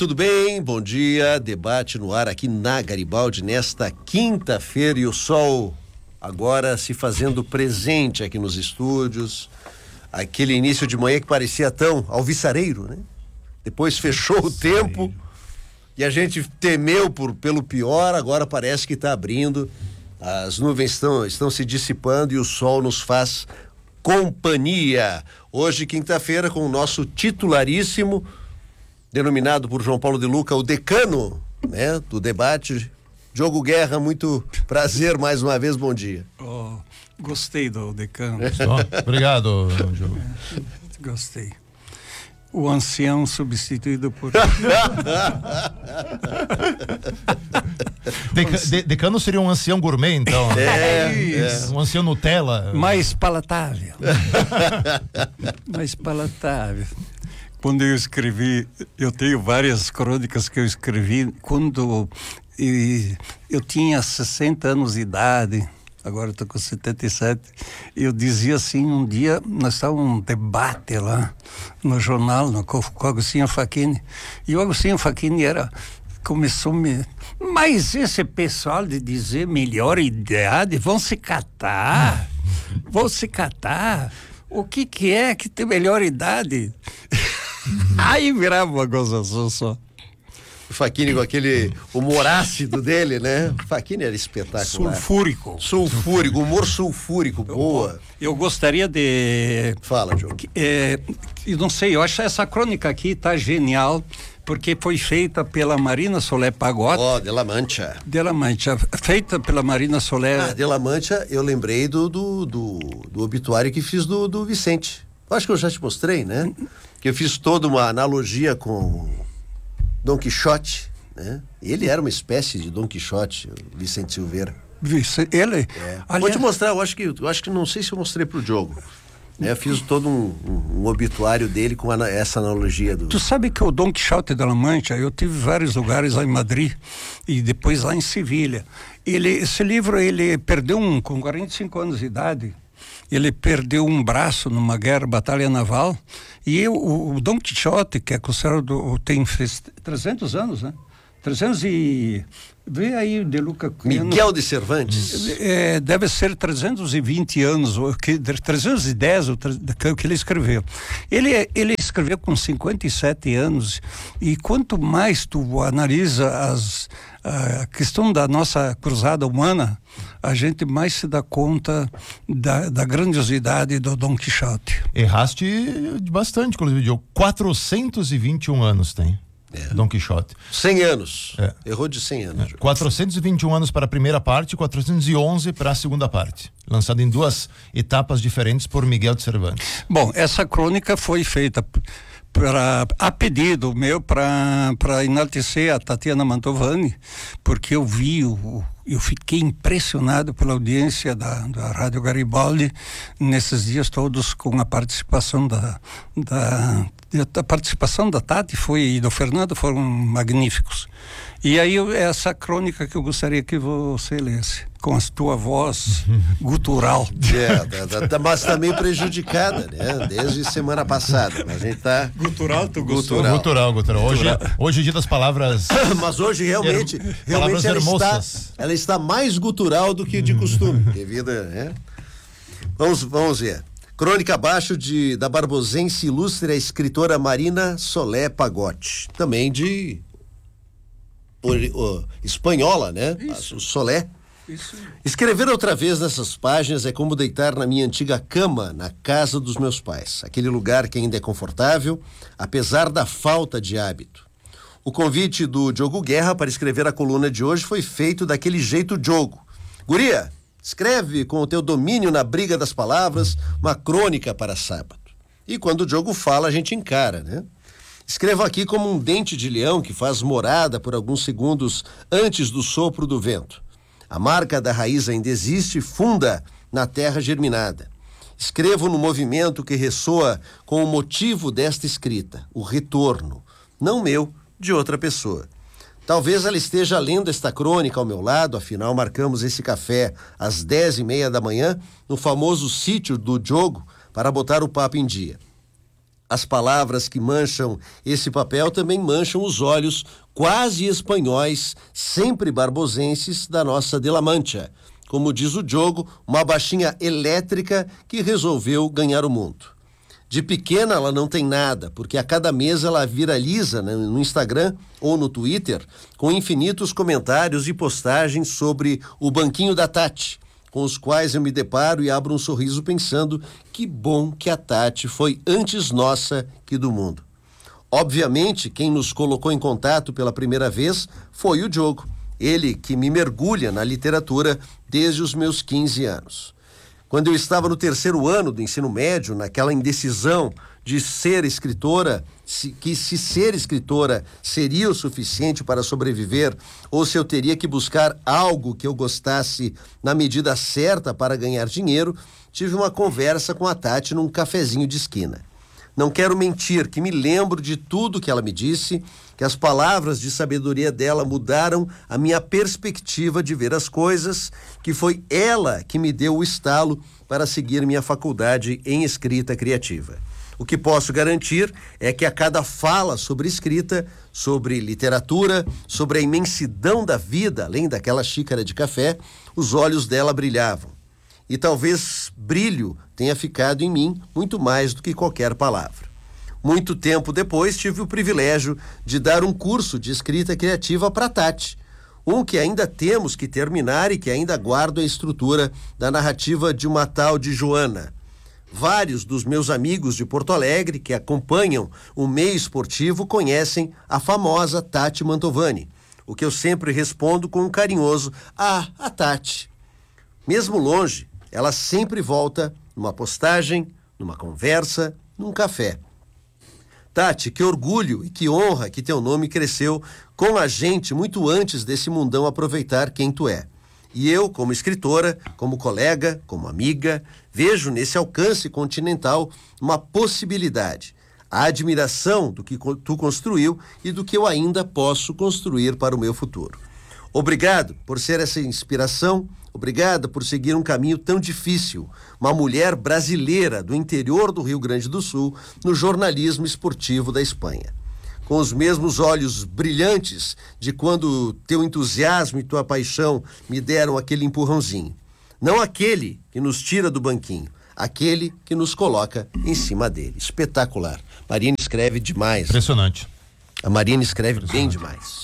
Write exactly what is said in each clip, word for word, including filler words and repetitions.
Tudo bem? Bom dia, debate no ar aqui na Garibaldi nesta quinta-feira e o sol agora se fazendo presente aqui nos estúdios. Aquele início de manhã que parecia tão alvissareiro, né? Depois fechou o tempo e a gente temeu por, pelo pior, agora parece que está abrindo. As nuvens estão, estão se dissipando e o sol nos faz companhia. Hoje, quinta-feira, com o nosso titularíssimo, denominado por João Paulo de Luca, o decano, né, do debate, Diogo Guerra. Muito prazer mais uma vez, bom dia. Oh, gostei do decano. Oh, obrigado, Diogo. É, gostei. O ancião substituído por... Deca, de, decano seria um ancião gourmet, então. É, é. Um ancião Nutella. Mais palatável. Mais palatável. Quando eu escrevi, eu tenho várias crônicas que eu escrevi quando eu, eu tinha sessenta anos de idade, agora eu estou com setenta e sete, eu dizia assim, um dia, nós estávamos num debate lá no jornal, no, com o Agostinho Facchini, e o Agostinho Facchini era, começou a me... Mas esse pessoal de dizer melhor idade, vão se catar, vão se catar, o que que é que tem melhor idade? Aí virava uma gozação só. O Facchini com aquele humor ácido dele, né? O Facchini era espetacular. Sulfúrico. Sulfúrico, humor sulfúrico, boa. Eu, eu gostaria de... Fala, Diogo. É, eu não sei, eu acho essa crônica aqui tá genial, porque foi feita pela Marina Solé Pagotto. Ó, oh, de La Mancha. De La Mancha, feita pela Marina Solé. Ah, de La Mancha, eu lembrei do, do, do, do obituário que fiz do, do Vicente. Eu acho que eu já te mostrei, né? Que eu fiz toda uma analogia com Dom Quixote, né? Ele era uma espécie de Dom Quixote, Vicente Silveira. Ele? É. Aliás... Vou te mostrar, eu acho que, eu acho que não sei se eu mostrei pro Diogo. Né? Eu fiz todo um, um, um obituário dele com a, essa analogia do... Tu sabe que o Dom Quixote de La Mancha, eu tive vários lugares lá em Madrid e depois lá em Sevilha. Ele, esse livro, ele perdeu um, com quarenta e cinco anos de idade, ele perdeu um braço numa guerra, batalha naval, e eu, o, o Dom Quixote, que é considerado, tem trezentos anos, né? trezentos e... Vê aí, De Luca... Miguel de Cervantes. É, deve ser trezentos e vinte anos, ou que, trezentos e dez, o que ele escreveu. Ele, ele escreveu com cinquenta e sete anos, e quanto mais tu analisa as, a questão da nossa cruzada humana, a gente mais se dá conta da, da grandiosidade do Dom Quixote. Erraste bastante, inclusive, Diogo. quatrocentos e vinte e um anos tem. É. Dom Quixote. cem anos. É. Errou de cem anos. É. quatrocentos e vinte e um anos para a primeira parte e quatrocentos e onze para a segunda parte. Lançado em duas etapas diferentes por Miguel de Cervantes. Bom, essa crônica foi feita pra, a pedido meu para para enaltecer a Tatiana Mantovani, porque eu vi, o, eu fiquei impressionado pela audiência da, da Rádio Garibaldi nesses dias todos, com a participação da... da a participação da Tati foi, e do Fernando foram magníficos. E aí eu, essa crônica que eu gostaria que você lesse, com a tua voz gutural. É, tá, tá, mas tá meio prejudicada, né? Desde semana passada. A gente tá... Gutural, tu gostou? Gutural, gutural. gutural. Hoje, hoje é dia das palavras... Mas hoje realmente, er, realmente ela está, hermosas. ela está mais gutural do que de costume. Devido, né? Vamos, vamos ver. Crônica abaixo de, da barbosense ilustre a escritora Marina Solé Pagotto, também de o, o, espanhola, né? Isso. O Solé. Isso. Escrever outra vez nessas páginas é como deitar na minha antiga cama na casa dos meus pais, aquele lugar que ainda é confortável, apesar da falta de hábito. O convite do Diogo Guerra para escrever a coluna de hoje foi feito daquele jeito Diogo. Guria, escreve com o teu domínio na briga das palavras uma crônica para sábado. E quando o Diogo fala, a gente encara, né? Escreva aqui como um dente de leão que faz morada por alguns segundos antes do sopro do vento. A marca da raiz ainda existe, funda na terra germinada. Escrevo no movimento que ressoa com o motivo desta escrita, o retorno, não meu, de outra pessoa. Talvez ela esteja lendo esta crônica ao meu lado, afinal marcamos esse café às dez e meia da manhã no famoso sítio do Diogo para botar o papo em dia. As palavras que mancham esse papel também mancham os olhos quase espanhóis, sempre barbosenses da nossa de La Mancha. Como diz o Diogo, uma baixinha elétrica que resolveu ganhar o mundo. De pequena ela não tem nada, porque a cada mês ela viraliza né, no Instagram ou no Twitter com infinitos comentários e postagens sobre o banquinho da Tati, com os quais eu me deparo e abro um sorriso pensando que bom que a Tati foi antes nossa que do mundo. Obviamente, quem nos colocou em contato pela primeira vez foi o Diogo, ele que me mergulha na literatura desde os meus quinze anos. Quando eu estava no terceiro ano do ensino médio, naquela indecisão de ser escritora, se, que se ser escritora seria o suficiente para sobreviver, ou se eu teria que buscar algo que eu gostasse na medida certa para ganhar dinheiro, tive uma conversa com a Tati num cafezinho de esquina. Não quero mentir, que me lembro de tudo que ela me disse, que as palavras de sabedoria dela mudaram a minha perspectiva de ver as coisas, que foi ela que me deu o estalo para seguir minha faculdade em escrita criativa. O que posso garantir é que a cada fala sobre escrita, sobre literatura, sobre a imensidão da vida, além daquela xícara de café, os olhos dela brilhavam. E talvez brilho tenha ficado em mim muito mais do que qualquer palavra. Muito tempo depois, tive o privilégio de dar um curso de escrita criativa para Tati, um que ainda temos que terminar e que ainda guardo a estrutura da narrativa de uma tal de Joana. Vários dos meus amigos de Porto Alegre que acompanham o meio esportivo conhecem a famosa Tati Mantovani, o que eu sempre respondo com um carinhoso "Ah, a Tati". Mesmo longe, ela sempre volta numa postagem, numa conversa, num café. Tati, que orgulho e que honra que teu nome cresceu com a gente muito antes desse mundão aproveitar quem tu é. E eu, como escritora, como colega, como amiga, vejo nesse alcance continental uma possibilidade, a admiração do que tu construiu e do que eu ainda posso construir para o meu futuro. Obrigado por ser essa inspiração, obrigada por seguir um caminho tão difícil, uma mulher brasileira do interior do Rio Grande do Sul, no jornalismo esportivo da Espanha. Com os mesmos olhos brilhantes de quando teu entusiasmo e tua paixão me deram aquele empurrãozinho. Não aquele que nos tira do banquinho, aquele que nos coloca em cima dele. Espetacular. Marina escreve demais. Impressionante. A Marina escreve bem demais.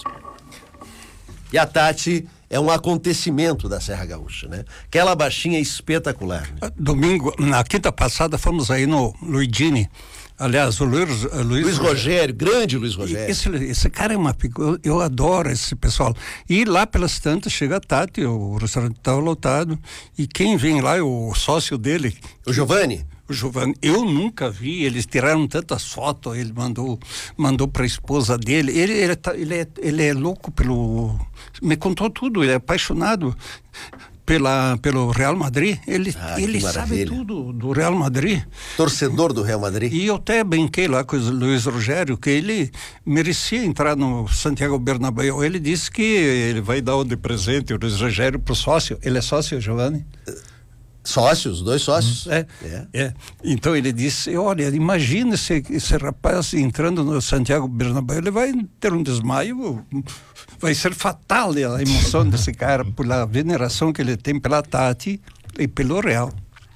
E a Tati é um acontecimento da Serra Gaúcha, né? Aquela baixinha espetacular. Né? Domingo, na quinta passada, fomos aí no Luigini. Aliás, o Luiz, Luiz, Luiz Rogério, grande Luiz Rogério. Esse, esse cara é uma eu, eu adoro esse pessoal. E lá pelas tantas chega a Tati, o restaurante estava lotado, e quem vem lá é o sócio dele. O Giovanni? O Giovanni, eu nunca vi, eles tiraram tantas fotos, ele mandou mandou para a esposa dele, ele, ele, tá, ele, é, ele é louco pelo, me contou tudo, ele é apaixonado pela, pelo Real Madrid, ele, ah, ele sabe tudo do Real Madrid. Torcedor do Real Madrid. E eu até brinquei lá com o Luiz Rogério, que ele merecia entrar no Santiago Bernabéu, ele disse que ele vai dar de presente o Luiz Rogério pro sócio, ele é sócio, Giovanni? Sócios, dois sócios. É, é. é. Então ele disse, olha, imagina esse, esse rapaz entrando no Santiago Bernabéu, ele vai ter um desmaio, vai ser fatal a emoção desse cara, pela veneração que ele tem pela Tati e pelo Real.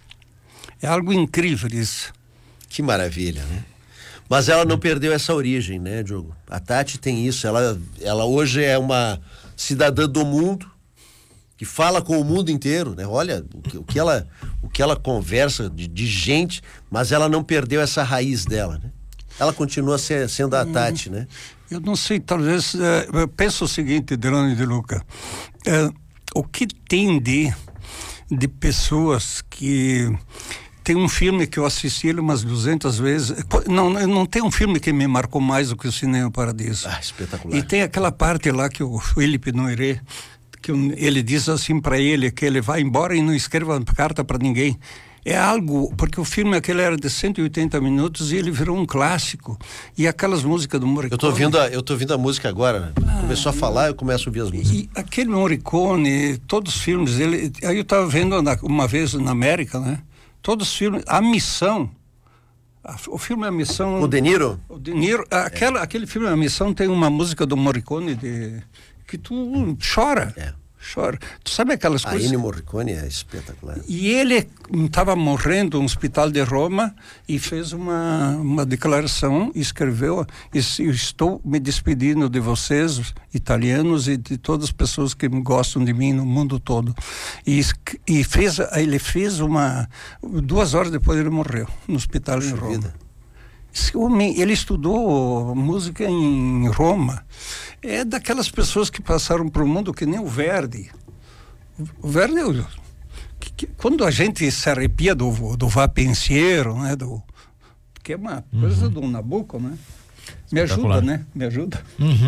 É algo incrível isso. Que maravilha, né? Mas ela não perdeu essa origem, né, Diogo? A Tati tem isso, ela, ela hoje é uma cidadã do mundo, que fala com o mundo inteiro, né? Olha o que, o que ela o que ela conversa de, de gente, mas ela não perdeu essa raiz dela, né? Ela continua ser, sendo a Tati, né? Eu não sei, talvez é, eu penso o seguinte, Delano e de Luca, é, o que tem de de pessoas que tem um filme que eu assisti ele umas duzentas vezes, não, não tem um filme que me marcou mais do que o Cinema Paradiso. Ah, espetacular. E tem aquela parte lá que o Felipe Noiré, que ele diz assim para ele que ele vai embora e não escreva carta para ninguém. É algo, porque o filme aquele era de cento e oitenta minutos e ele virou um clássico. E aquelas músicas do Morricone... Eu tô ouvindo a, eu tô ouvindo a música agora, né? Ah, Começou a falar, eu começo a ouvir as músicas. E aquele Morricone, todos os filmes, ele, aí eu estava vendo na, uma vez na América, né? Todos os filmes, a missão A, o filme A Missão... O De Niro? O De Niro, aquela, é. Aquele filme A Missão tem uma música do Morricone de, que tu chora. É. Chora. Tu sabe aquelas a coisas? Ennio Morricone é espetacular. E ele estava morrendo no hospital de Roma e fez uma, uma declaração, escreveu: estou me despedindo de vocês, italianos, e de todas as pessoas que gostam de mim no mundo todo. E, e fez, ele fez uma... Duas horas depois ele morreu no hospital Puxa em Roma. Vida. Esse homem, ele estudou música em Roma. É daquelas pessoas que passaram para o mundo que nem o Verdi. O Verdi, que, que, quando a gente se arrepia do, do Vá Pensiero, né, do, que é uma uhum. coisa do Nabucco, né? Me ajuda, né? Me ajuda. Uhum.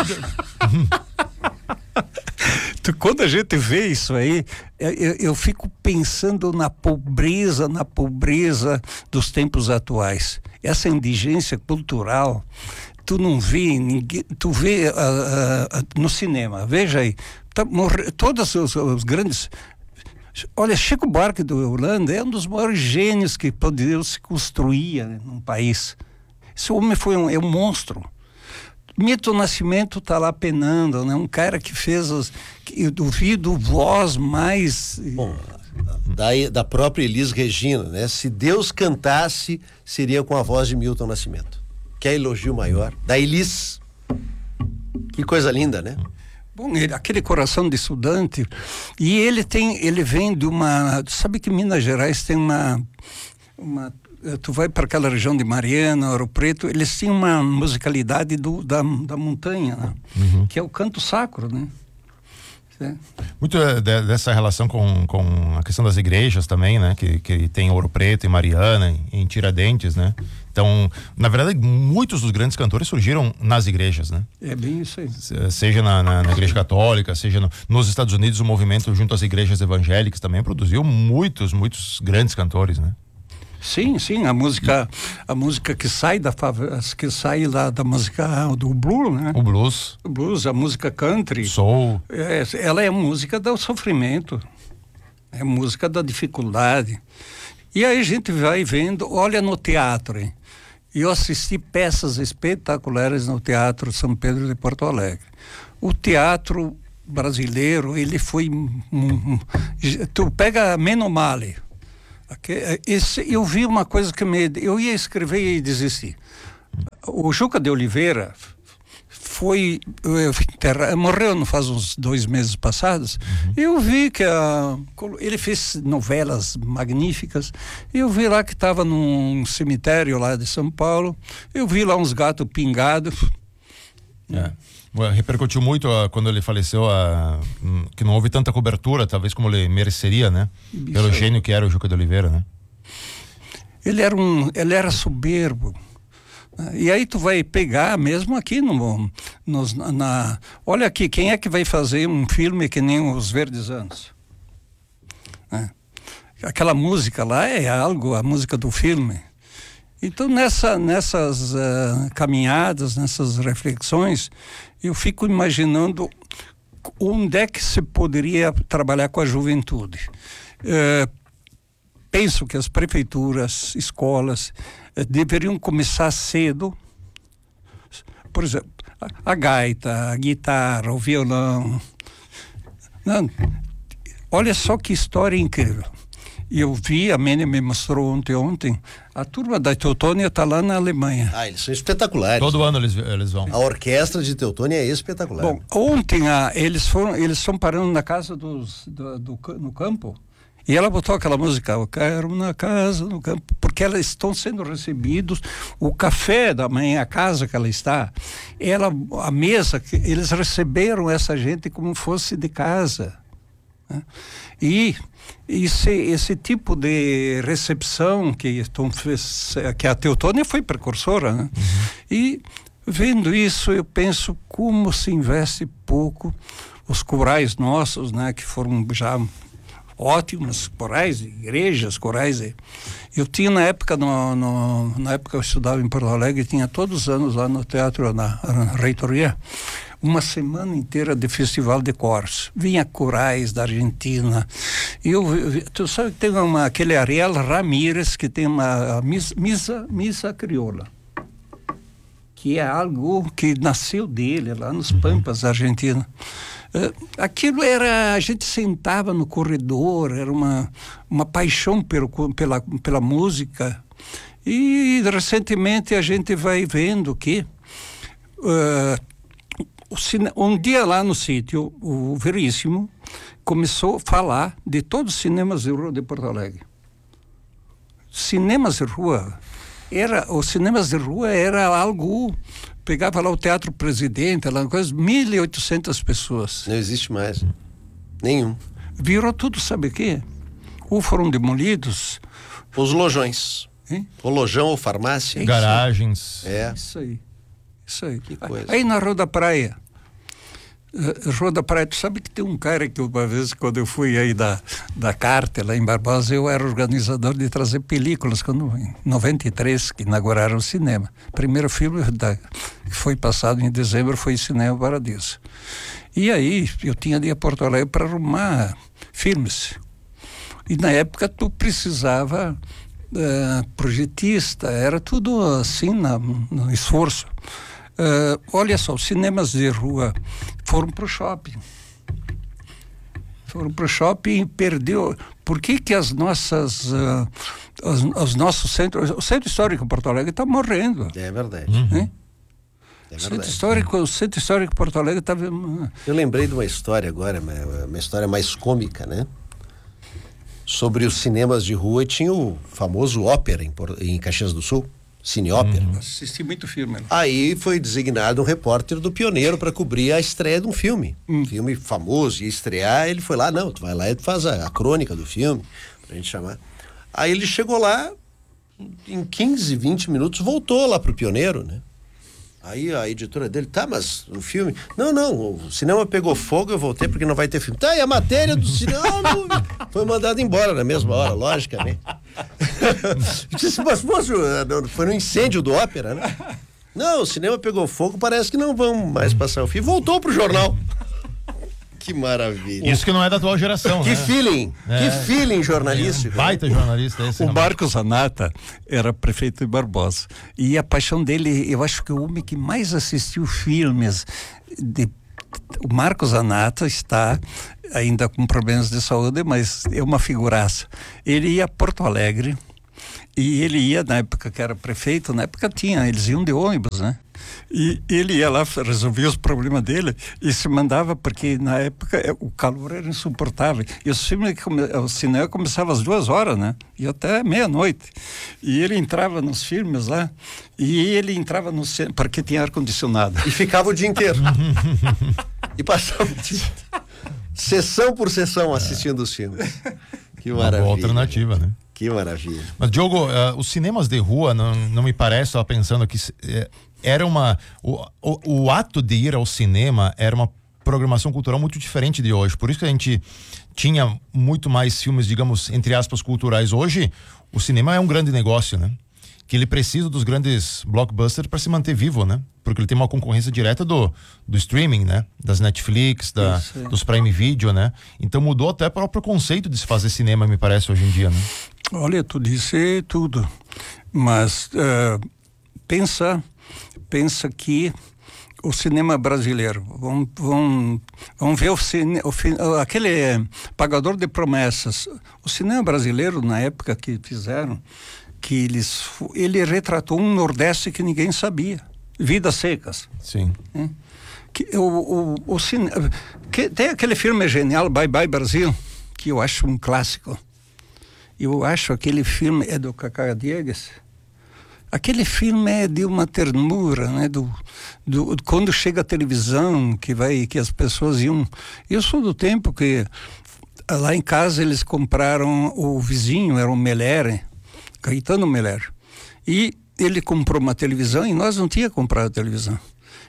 Quando a gente vê isso aí, eu, eu fico pensando na pobreza, na pobreza dos tempos atuais. Essa indigência cultural, tu não vê ninguém, tu vê uh, uh, no cinema, veja aí, tá, morre, todos os, os grandes... Olha, Chico Buarque do Holanda é um dos maiores gênios que poderia se construir, né, num país. Esse homem foi um, é um monstro. Milton Nascimento está lá penando, né? Um cara que fez os, que eu duvido voz mais... Bom, da, da própria Elis Regina, né? Se Deus cantasse, seria com a voz de Milton Nascimento. Que é elogio maior. Da Elis. Que coisa linda, né? Bom, ele, aquele coração de estudante, e ele tem, ele vem de uma... Sabe que Minas Gerais tem uma... uma tu vai para aquela região de Mariana, Ouro Preto, eles tinham uma musicalidade do, da, da montanha, né? Uhum. Que é o canto sacro, né? É. Muito de, dessa relação com, com a questão das igrejas também, né? Que, que tem Ouro Preto, em Mariana, em, em Tiradentes, né? Então, na verdade, muitos dos grandes cantores surgiram nas igrejas, né? É bem isso aí. Seja na, na, na igreja católica, seja no, nos Estados Unidos, o movimento junto às igrejas evangélicas também produziu muitos, muitos grandes cantores, né? Sim, sim, a música, a música que sai da que sai lá da música do blues, né? O blues. O blues, a música country. Soul. É, ela é música do sofrimento, é música da dificuldade. E aí a gente vai vendo, olha no teatro, hein? Eu assisti peças espetaculares no Teatro São Pedro de Porto Alegre. O teatro brasileiro, ele foi... Tu pega Meno Male. Esse, eu vi uma coisa que me... Eu ia escrever e desistir. O Juca de Oliveira foi... Terra, morreu não faz uns dois meses passados. Uhum. Eu vi que a, ele fez novelas magníficas. Eu vi lá que estava num cemitério lá de São Paulo. Eu vi lá uns gatos pingados. É. Repercutiu muito uh, quando ele faleceu, uh, um, que não houve tanta cobertura, talvez como ele mereceria, né? Bicho. Pelo gênio que era o Juca de Oliveira, né? Ele era um, ele era soberbo. E aí tu vai pegar mesmo aqui no, nos, na, olha aqui, quem é que vai fazer um filme que nem Os Verdes Anos? É. Aquela música lá é algo, a música do filme. Então nessa, nessas uh, caminhadas, nessas reflexões, eu fico imaginando onde é que se poderia trabalhar com a juventude. Uh, penso que as prefeituras, escolas, uh, deveriam começar cedo, por exemplo, a, a gaita, a guitarra, o violão. Não, olha só que história incrível. Eu vi, a Mene me mostrou ontem, ontem, a turma da Teutônia está lá na Alemanha. Ah, eles são espetaculares. Todo ano eles, eles vão. A orquestra de Teutônia é espetacular. Bom, ontem a, eles foram, eles estão parando na casa dos, do, do, no campo, e ela botou aquela música, eu quero na casa, no campo, porque elas estão sendo recebidos, o café da manhã, a casa que ela está, ela, a mesa, eles receberam essa gente como fosse de casa, né? E esse, esse tipo de recepção que, estão, que a Teutônia foi precursora, né? Uhum. E vendo isso eu penso como se investe pouco os corais nossos, né? Que foram já ótimos corais, igrejas, corais. Eu tinha na época, no, no, na época eu estudava em Porto Alegre, tinha todos os anos lá no teatro, na, na reitoria, uma semana inteira de festival de coros. Vinha corais da Argentina Eu, tu sabe que tem uma, aquele Ariel Ramírez que tem uma missa, missa, missa crioula, que é algo que nasceu dele lá nos Pampas, Argentina. Uh, aquilo era, a gente sentava no corredor, era uma, uma paixão pelo, pela, pela música. E recentemente a gente vai vendo que uh, o cine, um dia lá no sítio, o Veríssimo começou a falar de todos os cinemas de rua de Porto Alegre. Cinemas de rua, era, os cinemas de rua era algo, pegava lá o Teatro Presidente, lá coisa, mil e oitocentas pessoas. Não existe mais. Nenhum. Virou tudo, sabe o quê? Ou foram demolidos. Os lojões. Hein? O lojão ou farmácia. É Garagens. É. Isso aí. Isso aí. Que coisa. Aí na Rua da Praia. Uh, Rua da Praia, tu sabe que tem um cara que uma vez, quando eu fui aí da, da Carter, lá em Barbosa, eu era organizador de trazer películas, quando, em noventa e três, que inauguraram o cinema. O primeiro filme da, que foi passado em dezembro foi Cinema Paradiso. E aí eu tinha de ir a Porto Alegre para arrumar filmes. E na época tu precisava uh, projetista, era tudo assim na, no esforço. Uh, olha só, os cinemas de rua foram para o shopping. Foram para o shopping e perdeu. Por que que as nossas, uh, os, os nossos centros, o Centro Histórico de Porto Alegre está morrendo. É verdade. Uhum. Hein? É O Centro verdade. Histórico, o Centro Histórico de Porto Alegre estava... Eu lembrei de uma história agora, uma, uma história mais cômica, né? Sobre os cinemas de rua, e tinha o famoso Ópera em, Por- em Caxias do Sul, Cine Ópera. Uhum. Assisti muito filme. Né? Aí foi designado um repórter do Pioneiro para cobrir a estreia de um filme. Um filme famoso, ia estrear, ele foi lá, não, tu vai lá e tu faz a, a crônica do filme, pra gente chamar. Aí ele chegou lá, em quinze, vinte minutos, voltou lá pro Pioneiro, né? Aí a editora dele, tá, mas o filme... Não, não, o cinema pegou fogo, eu voltei porque não vai ter filme. Tá, e a matéria do cinema... Não, não. Foi mandado embora na mesma hora, logicamente. Eu disse, mas moço, foi no incêndio do Ópera, né? Não, o cinema pegou fogo, parece que não vão mais passar o filme. Voltou pro jornal. Que maravilha. Isso que não é da atual geração, Que né? feeling, É. que feeling jornalístico. Baita jornalista esse. O rapaz. Marcos Anata era prefeito de Barbosa. E a paixão dele, eu acho que o homem que mais assistiu filmes de... O Marcos Anata está ainda com problemas de saúde, mas é uma figuraça. Ele ia a Porto Alegre e ele ia, na época que era prefeito, na época tinha, eles iam de ônibus, né? E ele ia lá, resolvia os problemas dele e se mandava, porque na época o calor era insuportável. E os filmes, o cinema começava às duas horas, né? E até meia-noite. E ele entrava nos filmes lá, e ele entrava no cinema, porque tinha ar-condicionado. E ficava o dia inteiro. E passava o dia sessão por sessão assistindo os filmes. Que Uma maravilha. boa alternativa, né? Que maravilha. Mas, Diogo, uh, os cinemas de rua, não, não me parece, estava pensando que eh, era uma... O, o, o ato de ir ao cinema era uma programação cultural muito diferente de hoje. Por isso que a gente tinha muito mais filmes, digamos, entre aspas, culturais. Hoje, o cinema é um grande negócio, né? Que ele precisa dos grandes blockbusters para se manter vivo, né? Porque ele tem uma concorrência direta do, do streaming, né? Das Netflix, da, dos Prime Video, né? Então mudou até o próprio conceito de se fazer cinema, me parece, hoje em dia, né? Olha, tu disse tudo, mas uh, pensa, pensa que o cinema brasileiro, vamos, vamos, vamos ver o cine, o, aquele Pagador de Promessas, o cinema brasileiro na época que fizeram, que eles, ele retratou um Nordeste que ninguém sabia, Vidas Secas. Sim. Né? Que, o, o, o cine, que, tem aquele filme genial, Bye Bye Brasil, que eu acho um clássico. Eu acho aquele filme é do Cacá Diegues. Aquele filme é de uma ternura, né? Do, do, quando chega a televisão, que vai, que as pessoas iam... Eu sou do tempo que lá em casa eles compraram, o vizinho era o Meller, Caetano Meller, e ele comprou uma televisão e nós não tínhamos comprado a televisão.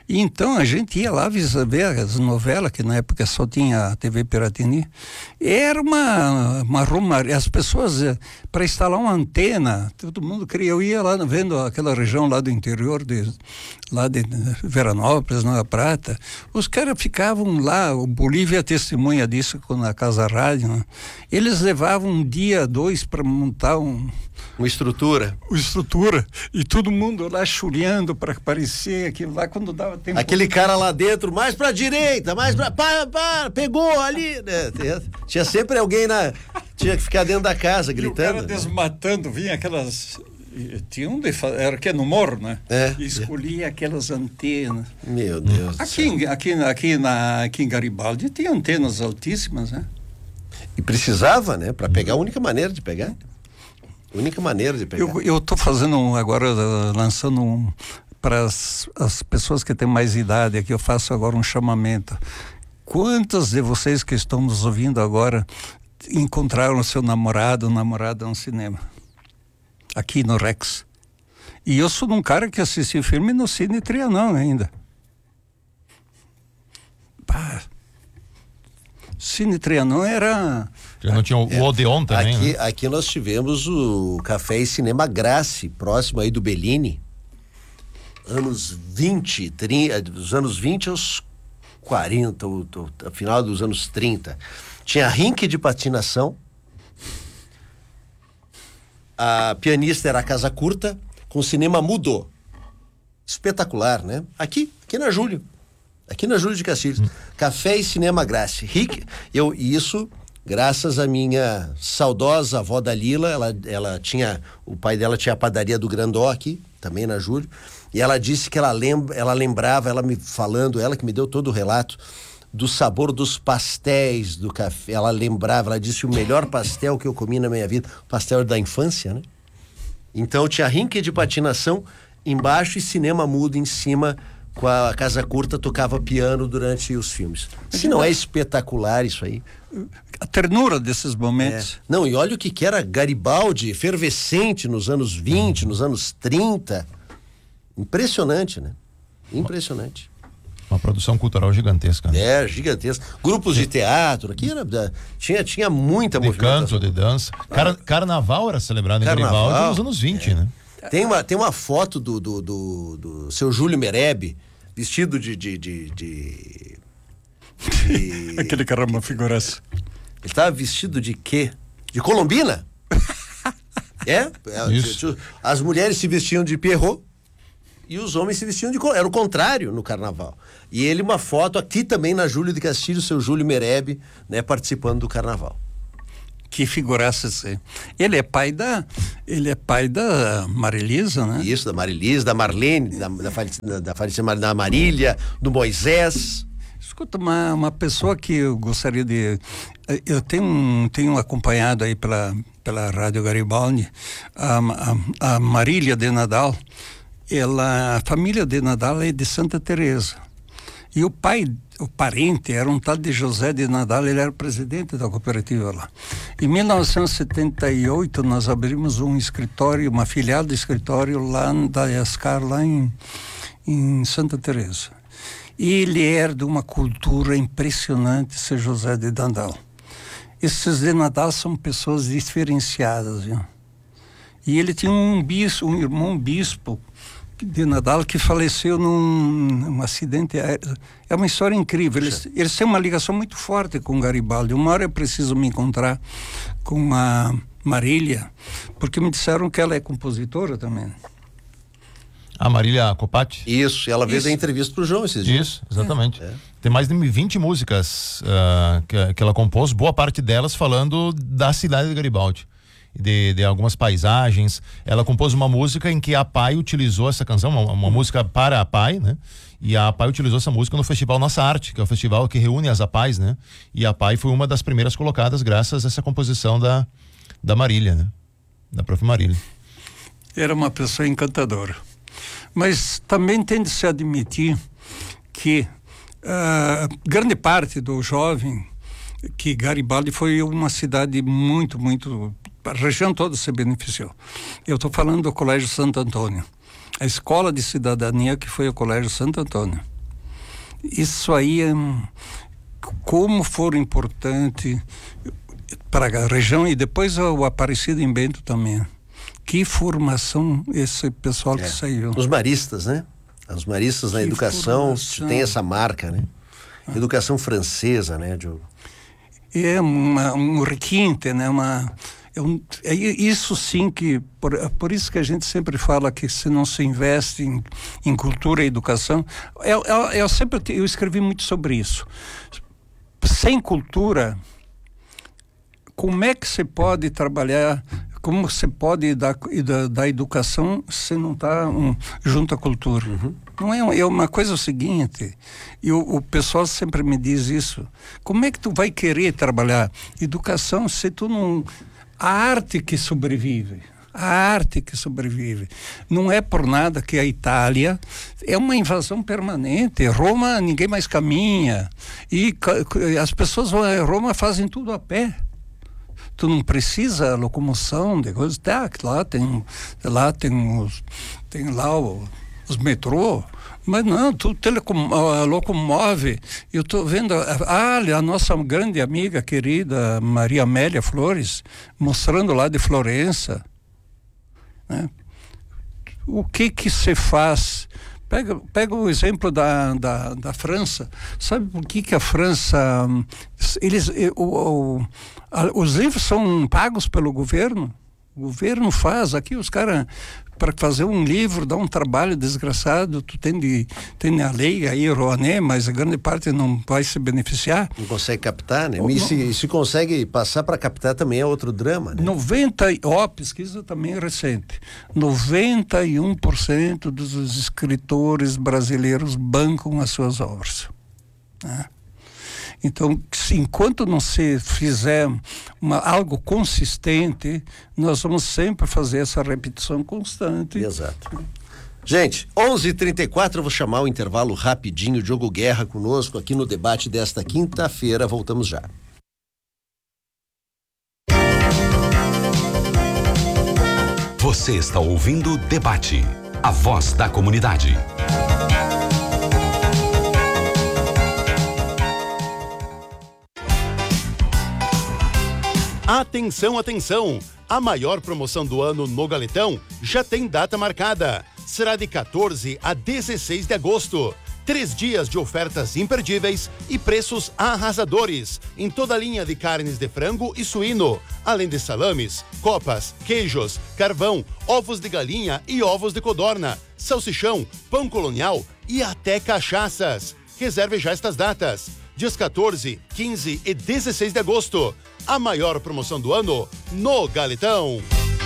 E então a gente ia lá ver as novelas, que na época só tinha a T V Piratini. Era uma, uma romaria. As pessoas, para instalar uma antena, todo mundo queria. Eu ia lá vendo aquela região lá do interior, de, lá de Veranópolis, Nova Prata. Os caras ficavam lá, o Bolívia testemunha disso na Casa Rádio, né? Eles levavam um dia, dois para montar um... Uma estrutura. Uma estrutura. E todo mundo lá chulhando para aparecer aquilo lá quando dava tempo. Aquele cara lá dentro, mais pra direita, mais pra... Para, para, pegou ali. Né? Tinha sempre alguém na... Tinha que ficar dentro da casa gritando. E o cara desmatando, vinha aquelas... Tinha um de... Era que no morro, né? É. E escolhia aquelas antenas. Meu Deus aqui, do céu. Aqui, aqui, na, aqui em Garibaldi tinha antenas altíssimas, né? E precisava, né? Para pegar, a única maneira de pegar. A única maneira de pegar. Eu, eu tô fazendo um, agora, lançando um... Para as, as pessoas que têm mais idade, aqui eu faço agora um chamamento. Quantos de vocês que estão nos ouvindo agora encontraram seu namorado ou namorada no cinema? Aqui no Rex. E eu sou um cara que assisti filme no Cine Trianon ainda. Pá. Cine Trianon era... Já não tinha o, é, o Odeon também, aqui, né? aqui nós tivemos o Café e Cinema Grassi, próximo aí do Bellini. Anos vinte, trinta, dos anos vinte aos quarenta, o, o, final dos anos trinta. Tinha rink de patinação. A pianista era a Casa Curta, com o cinema mudo. Espetacular, né? Aqui, aqui na Júlio. Aqui na Júlio de Castilhos. Hum. Café e Cinema Grassi. Rick, eu, isso, graças à minha saudosa avó Dalila, ela, ela tinha, o pai dela tinha a padaria do Grandó aqui, também na Júlio, e ela disse que ela, lembra, ela lembrava, ela me falando, ela que me deu todo o relato, do sabor dos pastéis do café. Ela lembrava, ela disse o melhor pastel que eu comi na minha vida, pastel da infância, né? Então tinha rink de patinação embaixo e cinema mudo em cima, com a Casa Curta tocava piano durante os filmes. Se não é espetacular isso aí. A ternura desses momentos. É. Não, e olha o que que era Garibaldi, efervescente nos anos vinte, nos anos trinta. Impressionante, né? Impressionante. Uma produção cultural gigantesca. Né? É, gigantesca. Grupos de teatro, aqui era, tinha, tinha muita de canto, de dança. Car, carnaval era celebrado em Carnaval, Garibaldi nos anos vinte, é. né? Tem uma, tem uma foto do, do, do, do seu Júlio Merebe, vestido de... de, de, de, de... Aquele cara é uma figuraça. Ele estava vestido de quê? De Colombina? É? Isso. As mulheres se vestiam de Pierrot e os homens se vestiam de... Era o contrário no carnaval. E ele, uma foto aqui também na Júlio de Castilhos, seu Júlio Merebe, né, participando do carnaval. Que figuraça esse. Ele é pai da... Ele é pai da Marilisa, né? Isso, da Marilisa, da Marlene, da, da, da, da, da Marília, do Moisés. Escuta, uma, uma pessoa que eu gostaria de... Eu tenho, tenho acompanhado aí pela, pela Rádio Garibaldi, a, a, a Marília de Nadal. Ela, a família de Nadal é de Santa Teresa. E o pai, o parente, era um tal de José de Nadal, ele era presidente da cooperativa lá. Em mil novecentos e setenta e oito, nós abrimos um escritório, uma filial de escritório lá da Yascar, lá em, em Santa Teresa. E ele era de uma cultura impressionante, esse José de Nadal. Esses de Nadal são pessoas diferenciadas, viu? E ele tinha um bispo, um irmão bispo de Nadal que faleceu num, num acidente aéreo. É uma história incrível. Eles, eles têm uma ligação muito forte com Garibaldi. Uma hora eu preciso me encontrar com a Marília, porque me disseram que ela é compositora também. A Marília Copati? Isso, ela fez a entrevista pro João esses dias. Isso, exatamente. É. Tem mais de vinte músicas uh, que, que ela compôs, boa parte delas falando da cidade de Garibaldi. De, de algumas paisagens. Ela compôs uma música em que a Pai utilizou essa canção, uma, uma música para a Pai, né? E a Pai utilizou essa música no Festival Nossa Arte, que é o festival que reúne as APAIs, né? E a Pai foi uma das primeiras colocadas graças a essa composição da, da Marília, né? Da prof. Marília. Era uma pessoa encantadora. Mas também tem de se admitir que uh, grande parte do jovem, que Garibaldi foi uma cidade muito, muito... A região toda se beneficiou. Eu estou falando do Colégio Santo Antônio. A escola de cidadania que foi o Colégio Santo Antônio. Isso aí é como for importante para a região e depois o Aparecido em Bento também. Que formação esse pessoal é. que saiu. Os maristas, né? Os maristas na que educação formação. Tem essa marca, né? Educação francesa, né, Diogo? É uma, um requinte, né? Uma, é, um, é isso sim que... Por, por isso que a gente sempre fala que se não se investe em, em cultura e educação... Eu, eu, eu sempre eu escrevi muito sobre isso. Sem cultura, como é que se pode trabalhar... Como você pode dar, dar, dar educação se não está um, junto à cultura? Uhum. Não é, é uma coisa o seguinte, e o, o pessoal sempre me diz isso, como é que tu vai querer trabalhar educação se tu não... A arte que sobrevive, a arte que sobrevive. Não é por nada que a Itália é uma invasão permanente. Roma, ninguém mais caminha. E as pessoas vão a Roma fazem tudo a pé. Tu não precisa locomoção de coisas. Tá, lá tem, lá tem os, tem lá o, os metrô, mas não, tu telecom, uh, locomove. Eu estou vendo, ah, a nossa grande amiga querida Maria Amélia Flores, mostrando lá de Florença, né? O que que se faz? Pega, pega o exemplo da, da, da França. Sabe por que que a França... Eles, o, o, a, os livros são pagos pelo governo. O governo faz. Aqui os caras, para fazer um livro, dá um trabalho desgraçado. Tu tem, de, tem a lei aí, Rouanet, mas a grande parte não vai se beneficiar. Não consegue captar, né? E se, se consegue passar para captar também é outro drama, né? noventa, ó, pesquisa também recente. noventa e um por cento dos escritores brasileiros bancam as suas obras, né? Então, se, enquanto não se fizer uma, algo consistente, nós vamos sempre fazer essa repetição constante. Exato. Gente, onze e trinta e quatro, eu vou chamar o intervalo rapidinho. Diogo Guerra conosco aqui no debate desta quinta-feira. Voltamos já. Você está ouvindo o Debate, a voz da comunidade. Atenção, atenção! A maior promoção do ano no Galetão já tem data marcada. Será de quatorze a dezesseis de agosto. Três dias de ofertas imperdíveis e preços arrasadores em toda a linha de carnes de frango e suíno, além de salames, copas, queijos, carvão, ovos de galinha e ovos de codorna, salsichão, pão colonial e até cachaças. Reserve já estas datas. Dias quatorze, quinze e dezesseis de agosto. A maior promoção do ano no Galetão.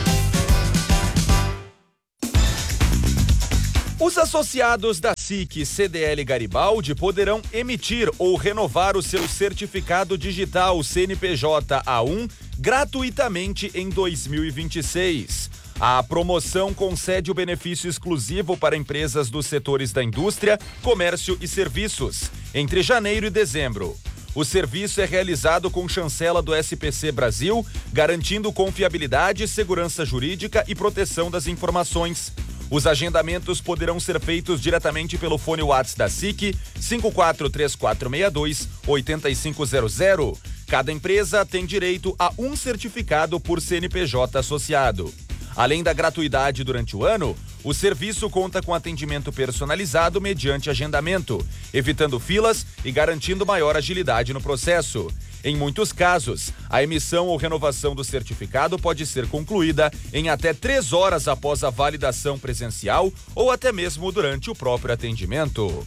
Os associados da S I C C D L Garibaldi poderão emitir ou renovar o seu certificado digital C N P J A um gratuitamente em dois mil e vinte e seis. A promoção concede o benefício exclusivo para empresas dos setores da indústria, comércio e serviços, entre janeiro e dezembro. O serviço é realizado com chancela do S P C Brasil, garantindo confiabilidade, segurança jurídica e proteção das informações. Os agendamentos poderão ser feitos diretamente pelo fone WhatsApp da S I C, cinco quatro três quatro seis dois, oito cinco zero zero. Cada empresa tem direito a um certificado por C N P J associado. Além da gratuidade durante o ano, o serviço conta com atendimento personalizado mediante agendamento, evitando filas e garantindo maior agilidade no processo. Em muitos casos, a emissão ou renovação do certificado pode ser concluída em até três horas após a validação presencial ou até mesmo durante o próprio atendimento.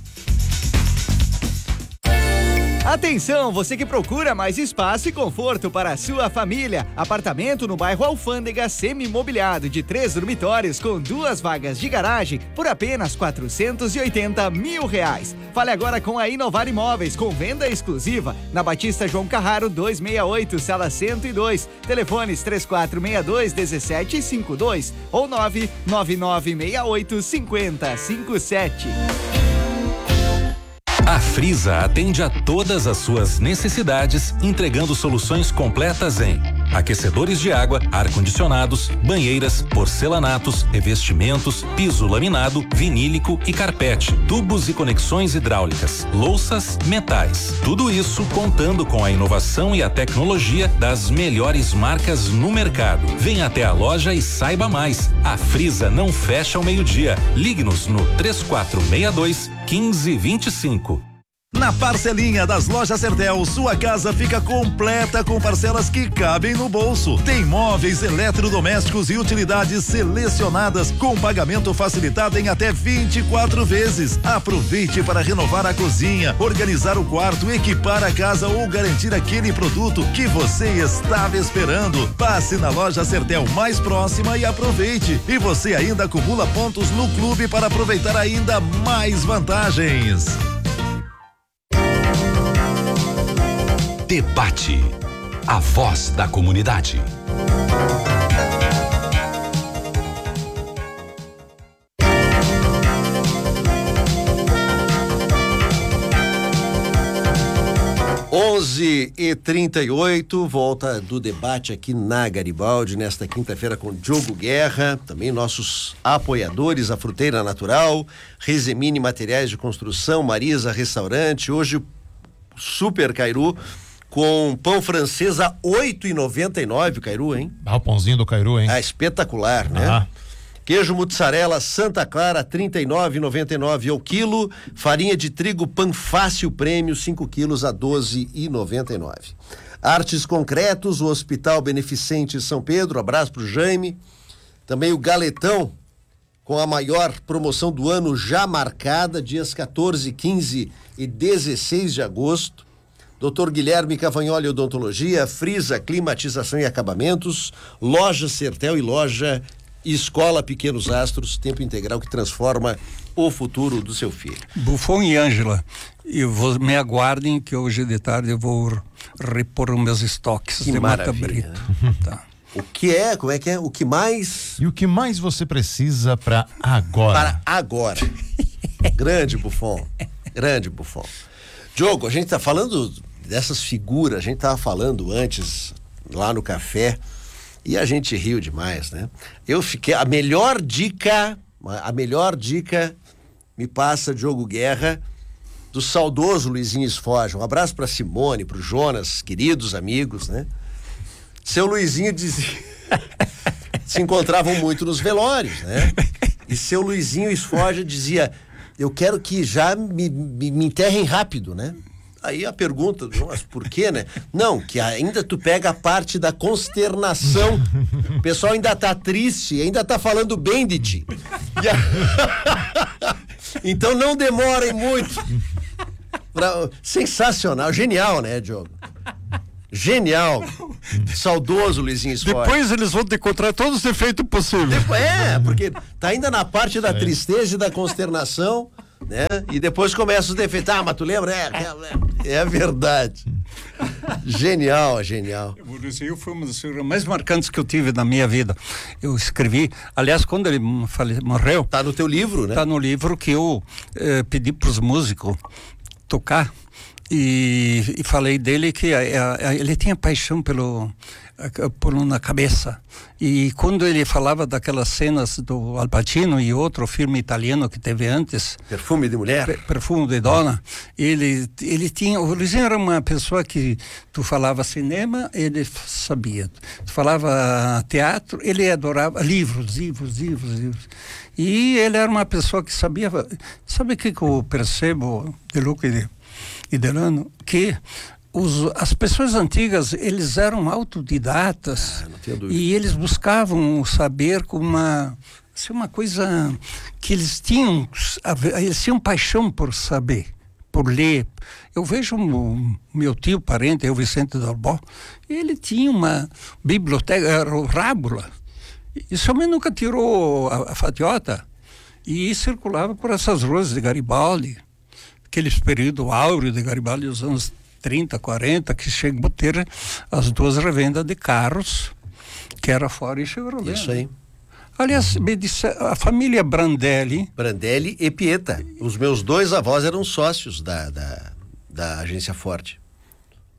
Atenção, você que procura mais espaço e conforto para a sua família. Apartamento no bairro Alfândega, semi-imobiliado de três dormitórios com duas vagas de garagem por apenas quatrocentos e oitenta mil reais. Fale agora com a Inovar Imóveis, com venda exclusiva na Batista João Carraro duzentos e sessenta e oito, sala cento e dois. Telefones três quatro seis dois, um sete cinco dois ou nove nove nove seis oito cinco zero cinco sete. A Frisa atende a todas as suas necessidades, entregando soluções completas em aquecedores de água, ar-condicionados, banheiras, porcelanatos, revestimentos, piso laminado, vinílico e carpete, tubos e conexões hidráulicas, louças, metais. Tudo isso contando com a inovação e a tecnologia das melhores marcas no mercado. Venha até a loja e saiba mais. A Frisa não fecha ao meio-dia. Ligue-nos no três quatro seis dois, um cinco dois cinco. Na parcelinha das lojas Sertel, sua casa fica completa com parcelas que cabem no bolso. Tem móveis, eletrodomésticos e utilidades selecionadas com pagamento facilitado em até vinte e quatro vezes. Aproveite para renovar a cozinha, organizar o quarto, equipar a casa ou garantir aquele produto que você estava esperando. Passe na loja Sertel mais próxima e aproveite. E você ainda acumula pontos no clube para aproveitar ainda mais vantagens. Debate. A voz da comunidade. onze e trinta e oito, volta do debate aqui na Garibaldi, nesta quinta-feira com Diogo Guerra, também nossos apoiadores, a Fruteira Natural, Rezemini Materiais de Construção, Marisa Restaurante, hoje Super Cairu, com pão francês a oito e noventa e nove, Cairu, hein? Ah, o pãozinho do Cairu, hein? Ah, espetacular, né? Ah. Queijo mussarela Santa Clara, trinta e nove e noventa e nove ao quilo. Farinha de trigo Panfácil Prêmio, cinco quilos a doze e noventa e nove. Artes Concretos, o Hospital Beneficente São Pedro, abraço pro Jaime. Também o Galetão, com a maior promoção do ano já marcada, dias quatorze, quinze e dezesseis de agosto. doutor Guilherme Cavagnoli Odontologia, Frisa Climatização e Acabamentos, Loja Sertel e Loja Escola Pequenos Astros, tempo integral que transforma o futuro do seu filho. Buffon e Ângela, eu vou, me aguardem que hoje de tarde eu vou repor os meus estoques que de Mata maravilha, Brita. né? Tá. O que é, como é que é? O que mais? E o que mais você precisa para agora? Para agora. Grande Buffon, grande Buffon. Diogo, a gente tá falando dessas figuras, a gente tava falando antes lá no café e a gente riu demais, né? Eu fiquei, a melhor dica, a melhor dica me passa Diogo Guerra, do saudoso Luizinho Esforja. Um abraço para Simone, para o Jonas, queridos amigos, né? Seu Luizinho dizia se encontravam muito nos velórios, né? E seu Luizinho Esforja dizia: eu quero que já me, me, me enterrem rápido, né? Aí a pergunta, mas por quê, né? Não, que ainda tu pega a parte da consternação. O pessoal ainda tá triste, ainda tá falando bem de ti. A... Então não demorem muito. Pra... Sensacional, genial, né, Diogo? Genial. Saudoso Luizinho Esforja. Depois eles vão te encontrar todos os defeitos possíveis. Depois, é, porque tá ainda na parte da tristeza e da consternação, né? E depois começa os defeitos. Ah, mas tu lembra? É, é, é verdade. Genial, genial. O Luizinho foi uma das figuras mais marcantes que eu tive na minha vida. Eu escrevi, aliás, quando ele fale, morreu... Tá no teu livro, né? Tá no livro que eu eh, pedi pros músicos tocar. E, e falei dele que a, a, ele tinha paixão pelo a, por na cabeça, e quando ele falava daquelas cenas do Al Pacino e outro filme italiano que teve antes, Perfume de Mulher, per, Perfume de Donna, ele ele tinha, o Luizinho era uma pessoa que tu falava cinema, ele sabia, tu falava teatro, ele adorava livros, livros, livros, livros. E ele era uma pessoa que sabia. Sabe o que, que eu percebo de Luca e de e Delano, que os, as pessoas antigas, eles eram autodidatas, ah, e eles buscavam o saber com uma, assim, uma coisa que eles tinham, eles tinham paixão por saber, por ler. Eu vejo o meu tio parente, o Vicente Dalbó, ele tinha uma biblioteca, era o Rábula, e esse homem nunca tirou a, a fatiota, e circulava por essas ruas de Garibaldi, aqueles períodos áureos de Garibaldi dos anos trinta, quarenta, que chegou a ter as duas revendas de carros, que era Ford e Chevrolet. Isso aí. Aliás, me disse, a família Brandelli... Brandelli e Pieta. Os meus dois avós eram sócios da, da, da agência Ford.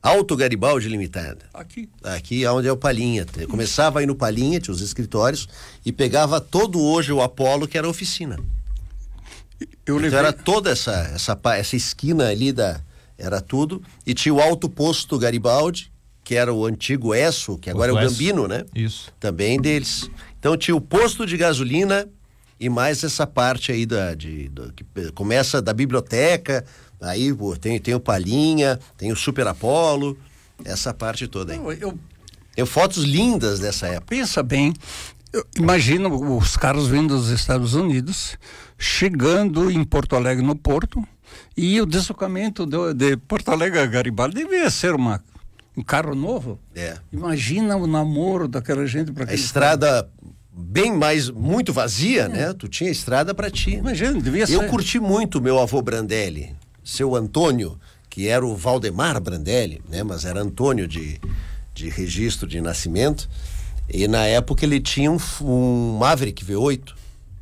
Auto Garibaldi Limitada. Aqui. Aqui é onde é o Palhinha. Começava aí no Palhinha, tinha os escritórios, e pegava todo hoje o Apolo, que era a oficina. Eu levei... Então era toda essa, essa, essa esquina ali da... Era tudo. E tinha o Alto Posto Garibaldi, que era o antigo Esso, que agora Posto é o Esso. Gambino, né? Isso. Também deles. Então tinha o posto de gasolina e mais essa parte aí da, de, do, que começa da biblioteca, aí pô, tem, tem o Palhinha, tem o Super Apolo, essa parte toda aí. Eu, eu... Tem fotos lindas dessa época. Pensa bem, eu imagino os caras vindo dos Estados Unidos, chegando em Porto Alegre, no porto, e o deslocamento de, de Porto Alegre a Garibaldi devia ser uma, um carro novo. É. Imagina o namoro daquela gente para A estrada bem mais, muito vazia, é. né? Tu tinha estrada para ti. Imagina, devia ser. Eu curti muito meu avô Brandelli, seu Antônio, que era o Valdemar Brandelli, né? Mas era Antônio de, de registro de nascimento. E na época ele tinha um, um Maverick V oito.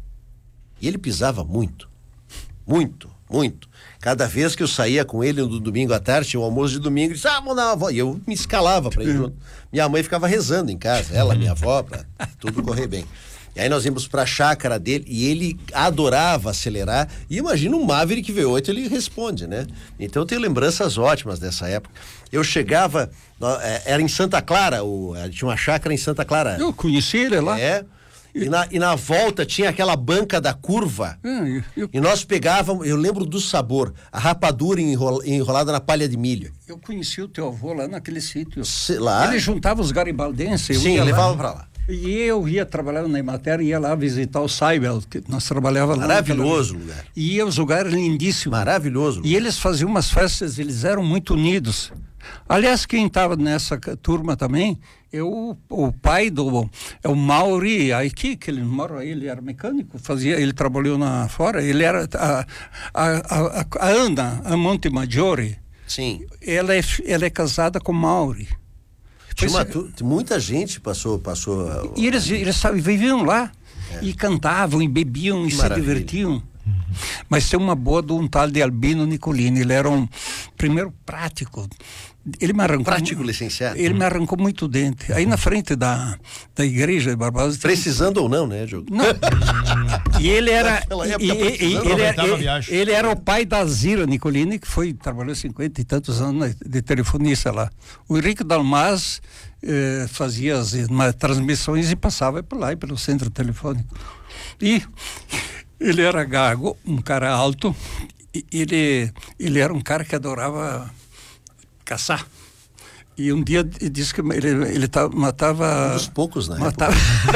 E ele pisava muito. Muito, muito. Cada vez que eu saía com ele no domingo à tarde, tinha um almoço de domingo, ele disse, ah, vamos dar uma volta. E eu me escalava para ir junto. Minha mãe ficava rezando em casa, ela, minha avó, para tudo correr bem. E aí nós íamos para a chácara dele e ele adorava acelerar. E imagina um Maverick V oito, ele responde, né? Então eu tenho lembranças ótimas dessa época. Eu chegava, era em Santa Clara, o, tinha uma chácara em Santa Clara. Eu conheci ele lá. É. E na, e na volta tinha aquela banca da curva. É, eu, e nós pegávamos, eu lembro do sabor, a rapadura enrola, enrolada na palha de milho. Eu conheci o teu avô lá naquele sítio. Se, lá? Ele juntava os garibaldenses. Sim, levava para lá. E eu ia trabalhar na Emater e ia lá visitar o Saibel, que nós trabalhávamos lá. Maravilhoso lugar. E ia os lugares lindíssimos. Maravilhoso lugar. E eles faziam umas festas, eles eram muito unidos. Aliás, quem estava nessa turma também, eu, o pai do, é o Mauri, aqui, que ele mora, ele era mecânico, fazia, ele trabalhou na fora, ele era a, a, a, a Ana, a Monte Maggiore. Sim. Ela é, ela é casada com o Mauri. Tinha uma, tu, muita gente passou, passou. E eles, eles sabe, viviam lá é. e cantavam e bebiam e Maravilha. se divertiam. Mas tem uma boa de um tal de Albino Nicolini. Ele era um primeiro prático. Ele me arrancou. Prático licenciado. Ele me arrancou muito dente. Aí na frente da, da igreja de Barbados. Precisando tem... ou não, né, Diogo? Não. E ele era. E, e, e, ele, era ele, ele era o pai da Zira Nicolini, que foi, trabalhou cinquenta e tantos anos de telefonista lá. O Henrique Dalmas eh, fazia as uma, transmissões e passava por lá, pelo centro telefônico. E ele era gago, um cara alto. Ele, ele era um cara que adorava caçar. E um dia ele disse que ele, ele tava, matava... Um dos poucos, né? Matava...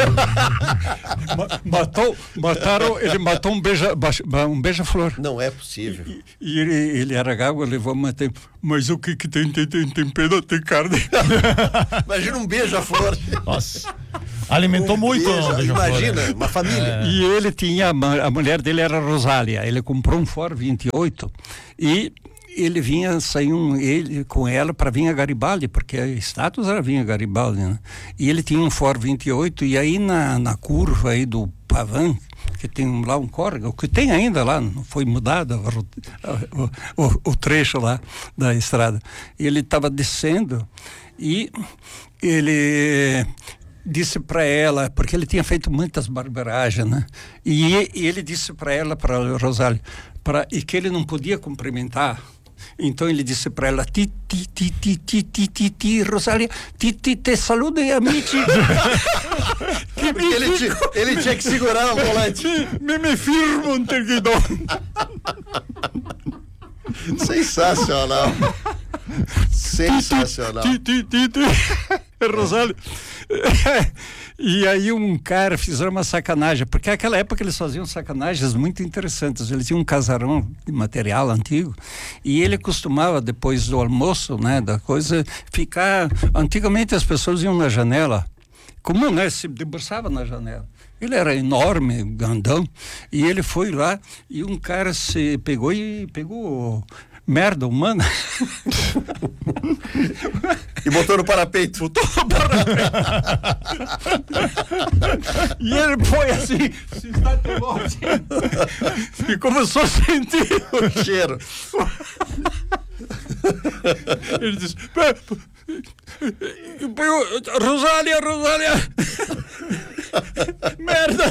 matou, mataram, ele matou um beija, um beija-flor. Não é possível. E, e ele, ele era gago, levou a matar. Mas o que que tem? Tem, tem, tem pena, tem carne. Imagina um beija-flor. Nossa. Alimentou um muito. Beija, imagina, é. uma família. É. E ele tinha, a mulher dele era Rosália. Ele comprou um Ford vinte e oito e ele vinha, saíam ele com ela para vir a Garibaldi, porque a status era vir a Garibaldi, né? E ele tinha um Ford vinte e oito e aí na, na curva aí do Pavan, que tem lá um córrego, que tem ainda lá, não foi mudado o, o, o trecho lá da estrada. Ele estava descendo e ele disse para ela, porque ele tinha feito muitas barbaragens, né? E, e ele disse para ela, para Rosália, para e que ele não podia cumprimentar. Então ele disse para ela, ti, ti, ti, ti, ti, ti, ti, ti, Rosália, ti, ti, te saludo e amici. ele, tinha, ele tinha que segurar o volante. Me, me firmo um terguidão. Sensacional. Sensacional. Ti, ti, ti, ti, Rosália. E aí um cara fizeram uma sacanagem, porque naquela época eles faziam sacanagens muito interessantes. Ele tinha um casarão de material antigo e ele costumava, depois do almoço, né, da coisa, ficar... Antigamente as pessoas iam na janela, como, né, se debruçava na janela. Ele era enorme, grandão, e ele foi lá e um cara se pegou e pegou merda humana. E botou no parapeito. Botou no parapeito. E ele foi assim, se estatelou assim, e começou a sentir o cheiro. Ele disse: Rosália, Rosália! Merda!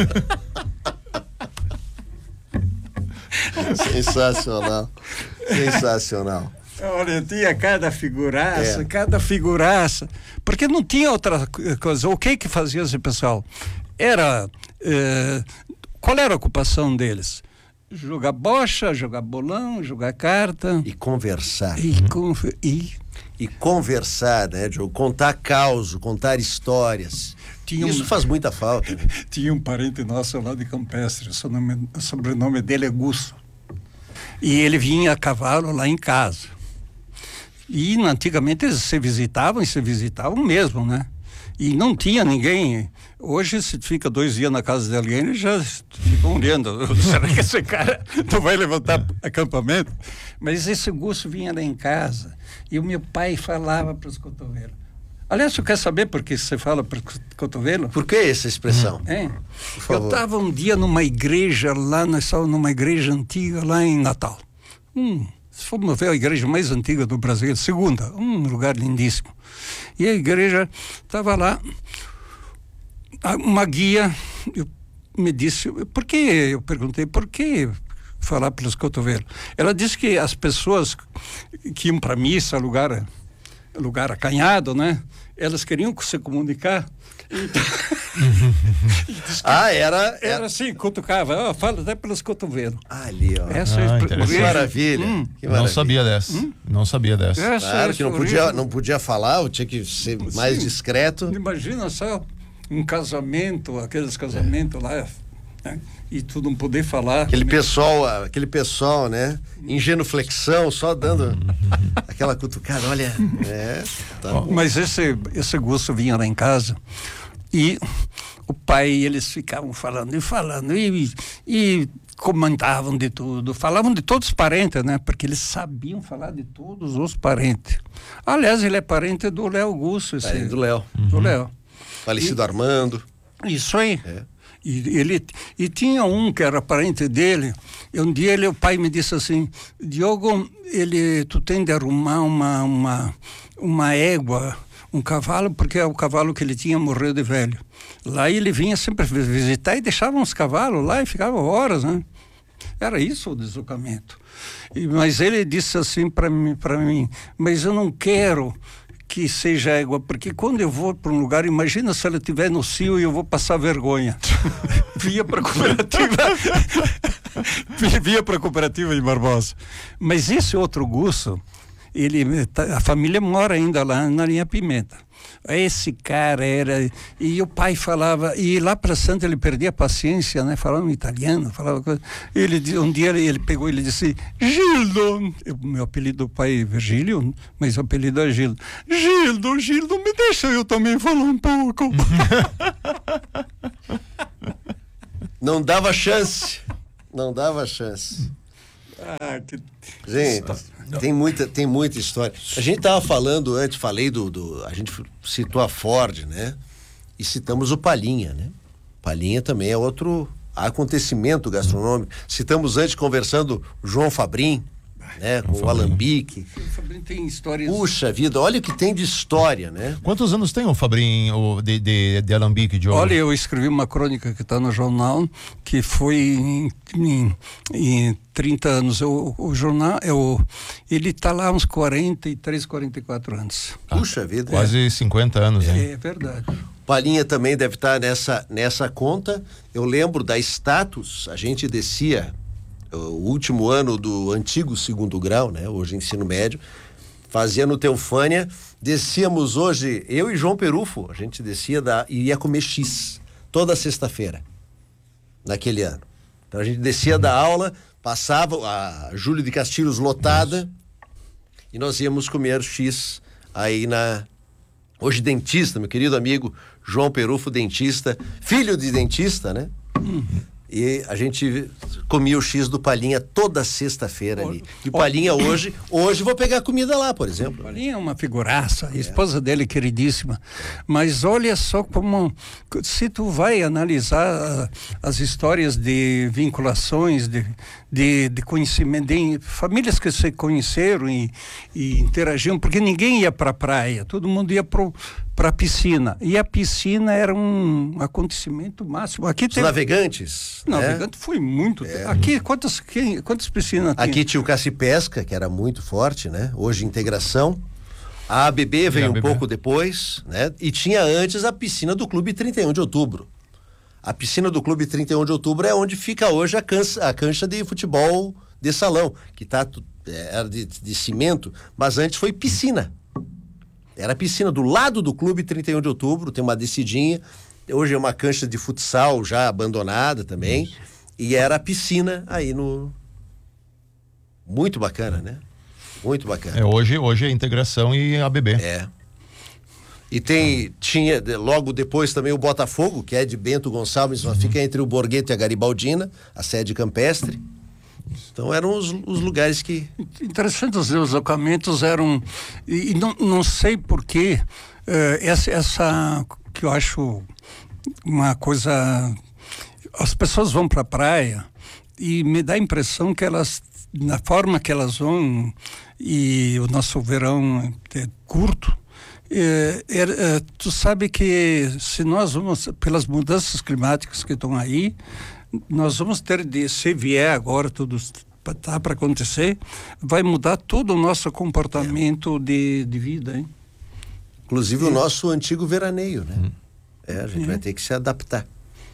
Sensacional. Sensacional. Olha, tinha cada figuraça, É. cada figuraça. Porque não tinha outra coisa. O que que fazia esse pessoal? Era... eh, qual era a ocupação deles? Jogar bocha, jogar bolão, jogar carta. E conversar. E, com, e E conversar, né, Diogo? Contar causo, contar histórias. Tinha Isso um- faz muita falta. Né? tinha um parente nosso lá de Campestre, o sobrenome, o sobrenome dele é Gusso. E ele vinha a cavalo lá em casa. E antigamente eles se visitavam e se visitavam mesmo, né? E não tinha ninguém. Hoje, se fica dois dias na casa de alguém, eles já ficam olhando. Será que esse cara não vai levantar acampamento? Mas esse Gusso vinha lá em casa e o meu pai falava para os cotovelos. Aliás, você quer saber por que você fala para os cotovelos? Por que essa expressão? É. Eu favor. estava um dia numa igreja lá, nós estávamos numa igreja antiga lá em Natal. Hum, se formos ver a igreja mais antiga do Brasil, segunda, um lugar lindíssimo. E a igreja estava lá, a- uma guia eu, me disse, por que, eu perguntei, por que falar pelos cotovelos? Ela disse que as pessoas que iam para missa, lugar, lugar acanhado, né? Elas queriam se comunicar. Então, Ah, era... era assim, cutucava, ó, fala até pelos cotovelos. Ali, ó. Essa é Ah, a expre- interessante. Que origem. maravilha. Hum. Que Não maravilha. sabia dessa. Não sabia dessa. Essa Claro é que não a podia, origem. não podia falar, tinha que ser mais Sim. discreto. Imagina só um casamento, aqueles casamentos lá, né? E tu não poder falar. Aquele pessoal, aquele pessoal, né? Em genuflexão, só dando aquela cutucada. Olha, é, tá bom. Mas esse, esse Gusto vinha lá em casa e o pai, eles ficavam falando e falando e, e comentavam de tudo, falavam de todos os parentes, né? Porque eles sabiam falar de todos os parentes. Aliás, ele é parente do Léo Gusto, esse, Aí, do Léo. do Léo. Falecido Armando. Isso aí. É. E, ele, e tinha um que era parente dele, e um dia ele, o pai me disse assim, Diogo, ele, tu tem de arrumar uma, uma, uma égua, um cavalo, porque é o cavalo que ele tinha morreu de velho. Lá ele vinha sempre visitar e deixava uns cavalos lá e ficava horas, né? Era isso o deslocamento. E, mas ele disse assim para mim, para mim, mas eu não quero que seja égua, porque quando eu vou para um lugar, imagina se ela estiver no cio e eu vou passar vergonha. Via para a cooperativa. Via para a cooperativa de Barbosa. Mas esse outro Gusso, ele, a família mora ainda lá na Linha Pimenta. Esse cara era... E o pai falava... E lá para Santa ele perdia a paciência, né? Falava em italiano, falava coisa. Ele, um dia ele, ele pegou e ele disse... Gildo! Eu, meu apelido do pai é Virgílio, mas o apelido é Gildo. Gildo, Gildo, me deixa eu também falar um pouco. Não dava chance. Não dava chance. Ah, que... Gente, tem muita, tem muita história. A gente estava falando antes, falei do, do... A gente citou a Ford, né? E citamos o Palhinha, né? Palhinha também é outro acontecimento gastronômico. Citamos antes, conversando, o João Fabrim, né? Com o Alambique. O Fabrício tem histórias... Puxa vida, olha o que tem de história, né? Quantos anos tem o Fabrinho de, de, de Alambique, Diogo? Olha, eu escrevi uma crônica que está no jornal, que foi em, em, em trinta anos. O, o jornal, é o, ele está lá uns quarenta e três, quarenta e quatro anos. Puxa vida. Quase cinquenta anos, hein? É verdade. Palhinha também deve estar nessa, nessa conta. Eu lembro da Status, a gente descia o último ano do antigo segundo grau, né? Hoje ensino médio, fazia no Teufânia, descíamos hoje, eu e João Perufo, a gente descia da, e ia comer X toda sexta-feira, naquele ano. Então a gente descia da aula, passava a Júlio de Castilhos lotada e nós íamos comer X aí na... Hoje dentista, meu querido amigo João Perufo, dentista, filho de dentista, né? E a gente comia o X do Palhinha toda sexta-feira ali. E o Palhinha hoje, hoje vou pegar comida lá, por exemplo. O Palhinha é uma figuraça, a esposa dele é queridíssima. Mas olha só como, se tu vai analisar as histórias de vinculações, de, de, de conhecimento, de famílias que se conheceram e, e interagiam, porque ninguém ia para a praia, todo mundo ia para para a piscina. E a piscina era um acontecimento máximo. Aqui Os tem... navegantes. Navegante né? foi muito. É. Aqui, quantas, quem, quantas piscinas tem? Aqui tinha o Caça-Pesca, que era muito forte, né? Hoje, Integração. A A B B veio um pouco depois, né? E tinha antes a piscina do Clube trinta e um de Outubro. A piscina do Clube trinta e um de Outubro é onde fica hoje a cancha, a cancha de futebol de salão, que tá, é, era de, de cimento, mas antes foi piscina. Era piscina do lado do Clube trinta e um de Outubro, tem uma descidinha. Hoje é uma cancha de futsal já abandonada também. Isso. E era a piscina aí no... Muito bacana, né? Muito bacana. É, hoje, hoje é Integração e A B B. É. E tem, tinha logo depois também o Botafogo, que é de Bento Gonçalves, uhum. fica entre o Borgheto e a Garibaldina, a sede campestre. Então eram os, os lugares que... Interessante, os deslocamentos eram... E, e não, não sei porquê, uh, essa, essa que eu acho uma coisa... As pessoas vão para a praia e me dá a impressão que elas, na forma que elas vão, e o nosso verão é curto, é, é, é, tu sabe que se nós vamos, pelas mudanças climáticas que estão aí, nós vamos ter de, se vier agora tudo está para acontecer, vai mudar todo o nosso comportamento é. de, de vida, hein? Inclusive é. o nosso antigo veraneio, né? Hum. É, a gente é. vai ter que se adaptar.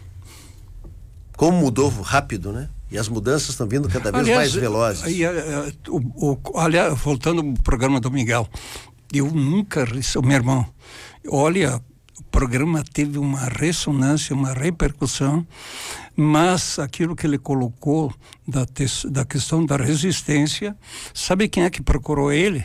Como mudou rápido, né? E as mudanças estão vindo cada vez aliás, mais velozes. Aí, o, o, aliás, voltando ao programa do Miguel, eu nunca, o meu irmão, olha, o programa teve uma ressonância, uma repercussão, mas aquilo que ele colocou da, da questão da resistência, sabe quem é que procurou ele?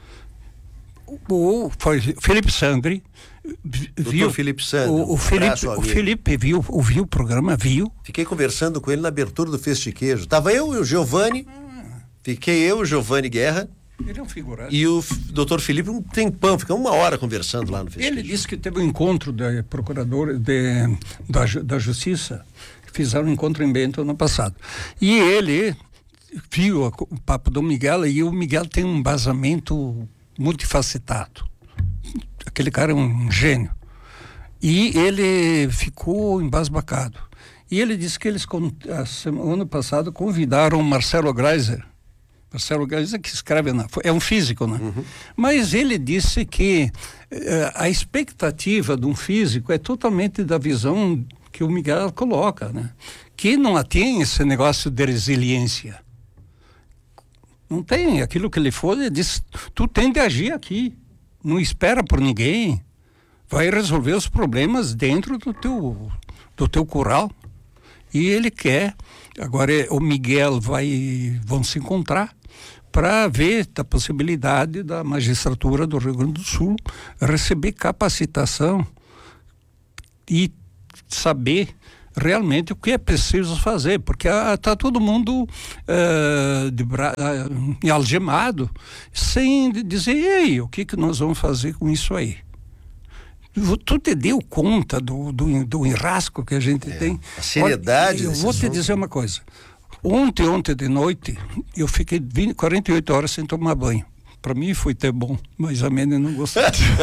O, foi Felipe Sandri. Viu Felipe Sandri. O, o, Felipe, o Felipe viu, ouviu o programa, viu. Fiquei conversando com ele na abertura do Festi Queijo. Tava eu e o Giovanni, ah. fiquei eu, o Giovanni Guerra. Ele é um figurante. E o doutor Felipe um tempão, ficamos uma hora conversando lá no Festi Ele disse que teve um encontro de procurador de, da, da Justiça, fizeram um encontro em Bento ano passado. E ele viu o papo do Miguel, e o Miguel tem um embasamento multifacetado. Aquele cara é um gênio. E ele ficou embasbacado. E ele disse que eles, ano passado, convidaram o Marcelo Greiser. Marcelo Greiser que escreve, na, é um físico, né? Uhum. Mas ele disse que eh, a expectativa de um físico é totalmente da visão que o Miguel coloca, né? Que não tem esse negócio de resiliência. Não tem. Aquilo que ele for, ele diz, tu tem de agir aqui. Não espera por ninguém, vai resolver os problemas dentro do teu, do teu curral. E ele quer, agora o Miguel vai, vão se encontrar para ver a possibilidade da magistratura do Rio Grande do Sul receber capacitação e saber realmente o que é preciso fazer, porque está todo mundo uh, de bra... uh, algemado, sem dizer, ei, o que, que nós vamos fazer com isso aí? Tu te deu conta do, do, do enrasco que a gente é, tem? A seriedade. Olha, eu vou te assunto. dizer uma coisa. Ontem, ontem de noite, eu fiquei vinte, quarenta e oito horas sem tomar banho. Para mim foi até bom, mas a Mene não gostou.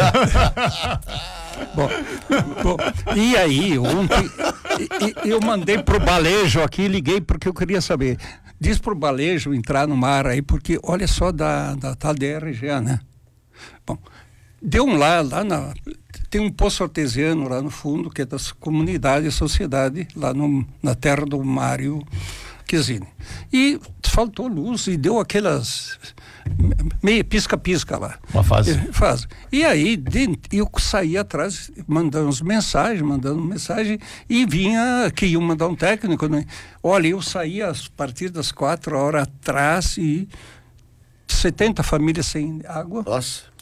bom, bom, e aí, ontem, e, e, eu mandei pro Balejo aqui, liguei porque eu queria saber. Diz pro Balejo entrar no mar aí, porque olha só da, da tal D R G A, né? Bom, deu um lá, lá na, tem um poço artesiano lá no fundo, que é das comunidades e sociedade, lá no, na terra do Mário Chiesini. E faltou luz e deu aquelas meio pisca-pisca lá. Uma fase. fase. E aí de, eu saí atrás, mandando mensagens, mandando mensagem, e vinha que iam mandar um técnico. Né? Olha, eu saí a partir das quatro horas atrás e setenta famílias sem água. Nossa.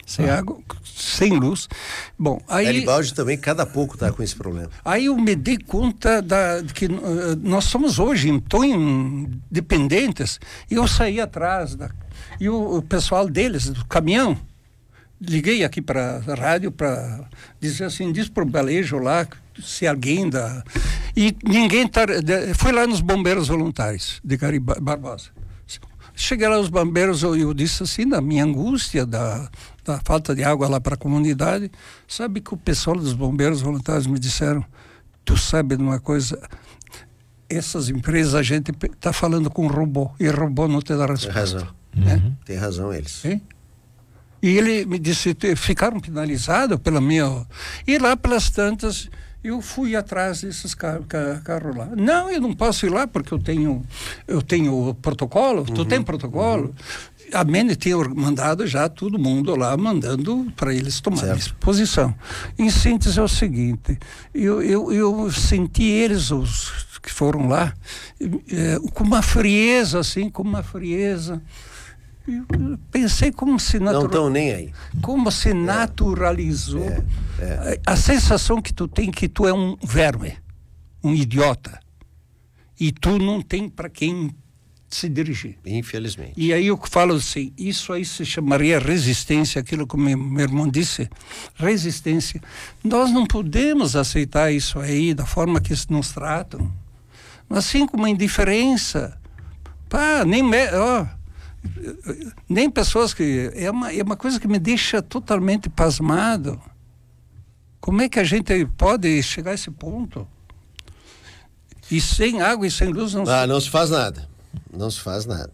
sem ah. água, sem luz. Bom, aí... Garibaldi também, cada pouco está com esse problema. Aí eu me dei conta da, de que uh, nós somos hoje tão independentes, e eu saí atrás, da, e o, o pessoal deles, do caminhão, liguei aqui para a rádio para dizer assim, diz para o Balejo lá, se alguém dá... E ninguém tá... Foi lá nos bombeiros voluntários de Garibaldi Barbosa. Cheguei lá os bombeiros, eu, eu disse assim, da minha angústia, da, da falta de água lá para a comunidade. Sabe que o pessoal dos bombeiros voluntários me disseram, tu sabe de uma coisa, essas empresas a gente está falando com robô, e robô não te dá resposta. Tem razão. Né? Uhum. Tem razão eles. Sim? E ele me disse, ficaram penalizados pela minha... E lá pelas tantas, eu fui atrás desses carros carro lá. Não, eu não posso ir lá porque eu tenho, eu tenho protocolo. Uhum. Tu tem protocolo? Uhum. A Mene tinha mandado já todo mundo lá, mandando para eles tomarem posição. Em síntese é o seguinte, eu, eu, eu senti eles, os que foram lá, é, com uma frieza, assim, com uma frieza... Eu pensei como se natural... Não estão nem aí. Como se naturalizou é, é. a sensação que tu tem que tu é um verme, um idiota, e tu não tem para quem se dirigir. Infelizmente. E aí eu falo assim, isso aí se chamaria resistência, aquilo que meu, meu irmão disse, resistência. Nós não podemos aceitar isso aí da forma que nos tratam, assim como a indiferença. Pá, nem... Me, ó, nem pessoas que... É uma, é uma coisa que me deixa totalmente pasmado. Como é que a gente pode chegar a esse ponto? E sem água e sem luz não ah, se... não se faz nada. Não se faz nada.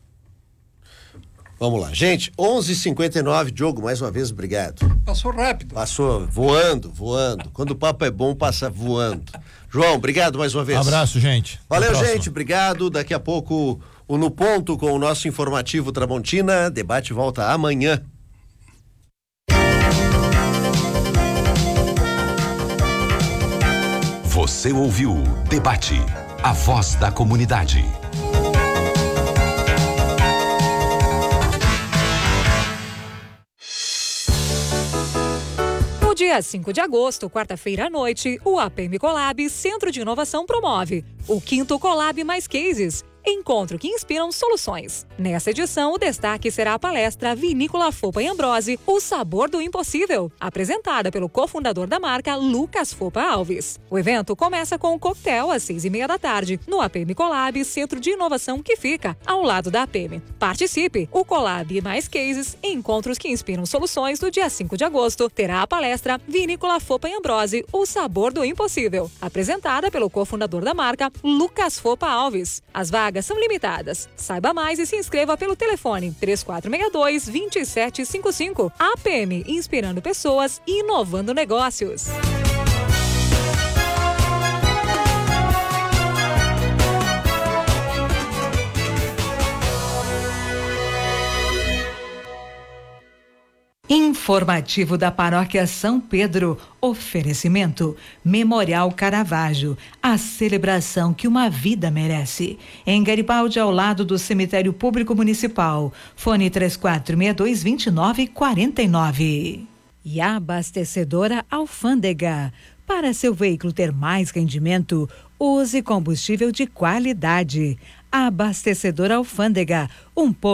Vamos lá. Gente, onze e cinquenta e nove, Diogo, mais uma vez, obrigado. Passou rápido. Passou, voando, voando. Quando o papo é bom, passa voando. João, obrigado mais uma vez. Abraço, gente. Valeu, gente, obrigado. Daqui a pouco... O No Ponto com o nosso informativo Tramontina. Debate volta amanhã. Você ouviu Debate, a voz da comunidade. No dia cinco de agosto, quarta-feira à noite, o A P M Colab Centro de Inovação promove o quinto Colab Mais Cases. Encontro que inspiram soluções. Nessa edição, o destaque será a palestra Vinícola Fopa e Ambrose, O Sabor do Impossível, apresentada pelo cofundador da marca, Lucas Fopa Alves. O evento começa com um coquetel às seis e meia da tarde, no A P M Colab, Centro de Inovação que fica ao lado da A P M. Participe! O Colab Mais Cases, Encontros que inspiram soluções, do dia cinco de agosto, terá a palestra Vinícola Fopa e Ambrose, O Sabor do Impossível, apresentada pelo cofundador da marca, Lucas Fopa Alves. As vagas são limitadas. Saiba mais e se inscreva pelo telefone três quatro seis dois, dois sete cinco cinco. A P M, inspirando pessoas e inovando negócios. Informativo da Paróquia São Pedro. Oferecimento Memorial Caravaggio, a celebração que uma vida merece. Em Garibaldi, ao lado do Cemitério Público Municipal. Fone três quatro seis dois, dois nove quatro nove. E a abastecedora Alfândega. Para seu veículo ter mais rendimento, use combustível de qualidade. A abastecedora Alfândega, um pouco